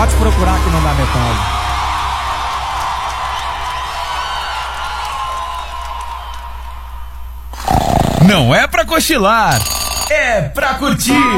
Pode procurar que não dá metade. Não é pra cochilar, é pra curtir.